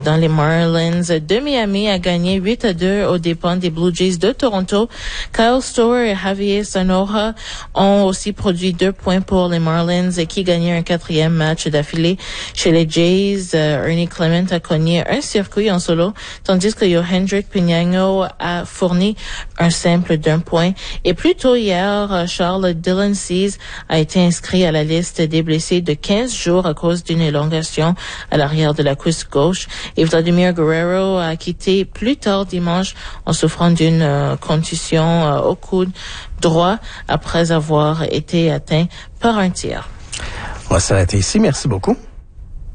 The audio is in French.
Dans les Marlins de Miami a gagné 8-2 aux dépens des Blue Jays de Toronto. Kyle Storer et Javier Sanoja ont aussi produit 2 points pour les Marlins qui gagnaient un 4e match d'affilée. Chez les Jays, Ernie Clement a cogné un circuit en solo, tandis que Yohendrick Piñano a fourni un simple d'1 point. Et plus tôt hier, Charles Dylan Cease a été inscrit à la liste des blessés de 15 jours à cause d'une élongation à l'arrière de la cuisse gauche. Et Vladimir Guerrero a quitté plus tard dimanche en souffrant d'une contusion au coude droit après avoir été atteint par un tir. On va s'arrêter ici. Merci beaucoup.